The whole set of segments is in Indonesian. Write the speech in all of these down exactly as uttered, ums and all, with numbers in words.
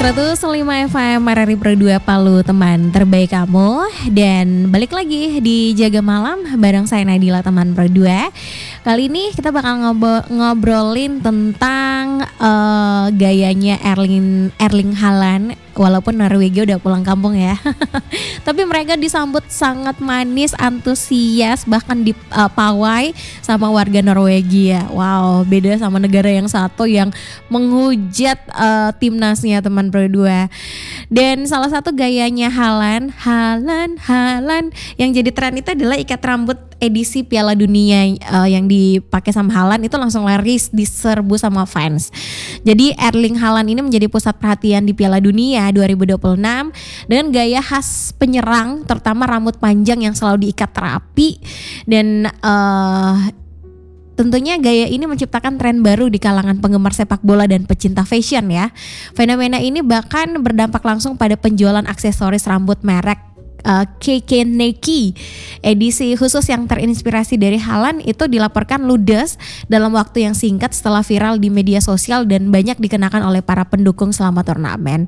seratus lima F M R R I Pro dua Palu, teman terbaik kamu. Dan balik lagi di Jaga Malam bareng saya Nadila, teman Pro dua. Kali ini kita bakal ngobo- ngobrolin tentang uh, gayanya Erling Erling Haaland. Walaupun Norwegia udah pulang kampung ya, tapi mereka disambut sangat manis, antusias, bahkan di uh, pawai sama warga Norwegia. Wow, beda sama negara yang satu yang menghujat uh, timnasnya, teman Pro dua. Dan salah satu gayanya Haaland, Haaland, Haaland yang jadi tren itu adalah ikat rambut edisi Piala Dunia uh, yang dipakai sama Haaland itu langsung laris diserbu sama fans. Jadi Erling Haaland ini menjadi pusat perhatian di Piala Dunia dua ribu dua puluh enam dengan gaya khas penyerang, terutama rambut panjang yang selalu diikat rapi. Dan uh, tentunya gaya ini menciptakan tren baru di kalangan penggemar sepak bola dan pecinta fashion ya. Fenomena ini bahkan berdampak langsung pada penjualan aksesoris rambut merek Uh, K K Nike. Edisi khusus yang terinspirasi dari Haaland itu dilaporkan ludes dalam waktu yang singkat setelah viral di media sosial dan banyak dikenakan oleh para pendukung selama turnamen.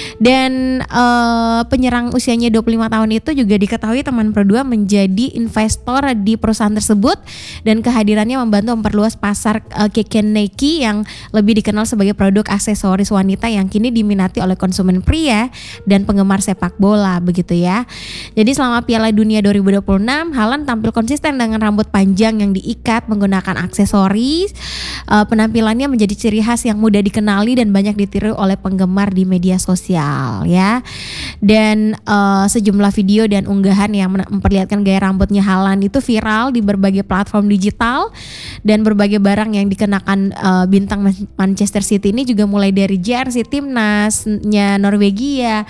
Dan uh, penyerang usianya dua puluh lima tahun itu juga diketahui teman Pro dua menjadi investor di perusahaan tersebut dan kehadirannya membantu memperluas pasar uh, K K Nike yang lebih dikenal sebagai produk aksesoris wanita yang kini diminati oleh konsumen pria dan penggemar sepak bola, begitu ya. Jadi selama Piala Dunia dua ribu dua puluh enam, Haaland tampil konsisten dengan rambut panjang yang diikat menggunakan aksesoris. Uh, penampilannya menjadi ciri khas yang mudah dikenali dan banyak ditiru oleh penggemar di media sosial ya. Dan uh, sejumlah video dan unggahan yang memperlihatkan gaya rambutnya Haaland itu viral di berbagai platform digital, dan berbagai barang yang dikenakan uh, bintang Manchester City ini juga mulai dari jersey timnasnya Norwegia,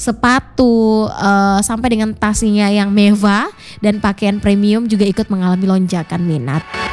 sepatu, uh, sampai dengan tasnya yang mewah dan pakaian premium juga ikut mengalami lonjakan minat.